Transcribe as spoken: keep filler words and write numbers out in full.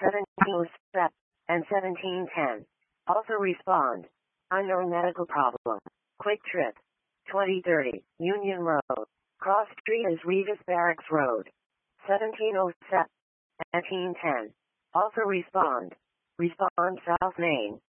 seventeen oh seven and seventeen ten. Also respond. Unknown medical problem. Quick Trip. twenty thirty, Union Road. Cross Street is Revis Barracks Road. seventeen oh seven, seventeen ten. Also respond. Respond South Main.